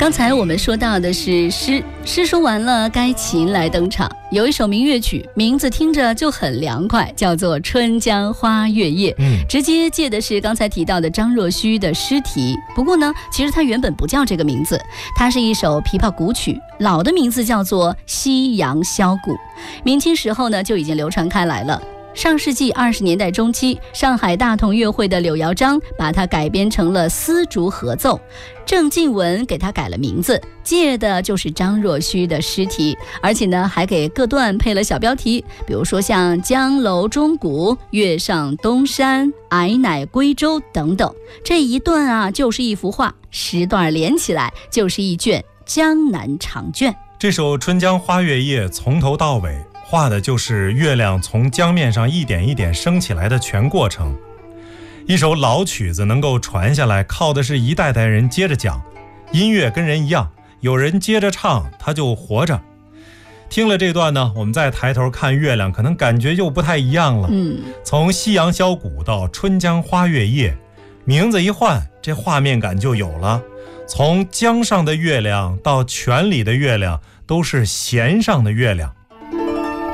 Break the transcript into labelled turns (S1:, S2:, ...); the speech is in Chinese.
S1: 刚才我们说到的是诗说完了，该琴来登场。有一首民乐曲，名字听着就很凉快，叫做《春江花月夜》，直接借的是刚才提到的张若虚的诗题。不过呢，其实它原本不叫这个名字，它是一首琵琶古曲，老的名字叫做《夕阳箫鼓》，明清时候呢就已经流传开来了。上世纪20年代中期，上海大同乐会的柳尧章把它改编成了丝竹合奏，郑静文给它改了名字，借的就是张若虚的诗题，而且呢还给各段配了小标题，比如说像江楼钟鼓、月上东山、矮乃归舟等等。这一段啊就是一幅画，10段连起来就是一卷江南长卷。
S2: 这首《春江花月夜》从头到尾画的就是月亮从江面上一点一点升起来的全过程。一首老曲子能够传下来，靠的是一代代人接着讲。音乐跟人一样，有人接着唱，它就活着。听了这段呢，我们再抬头看月亮，可能感觉又不太一样了。从夕阳箫鼓到春江花月夜，名字一换，这画面感就有了。从江上的月亮到泉里的月亮，都是弦上的月亮。